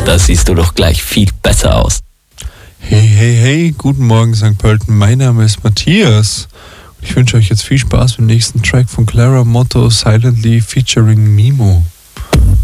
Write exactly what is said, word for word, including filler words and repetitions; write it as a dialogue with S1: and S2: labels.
S1: Da siehst du doch gleich viel besser aus.
S2: Hey, hey, hey, guten Morgen Sankt Pölten, mein Name ist Matthias. Ich wünsche euch jetzt viel Spaß mit dem nächsten Track von Clara Motto, Silently featuring Mimo.